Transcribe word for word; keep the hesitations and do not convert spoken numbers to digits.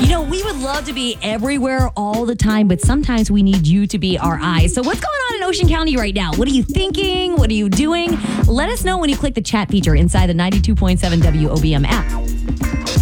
You know, we would love to be everywhere all the time, but sometimes we need you to be our eyes. So what's going on in Ocean County right now? What are you thinking? What are you doing? Let us know when you click the chat feature inside the ninety-two point seven W O B M app.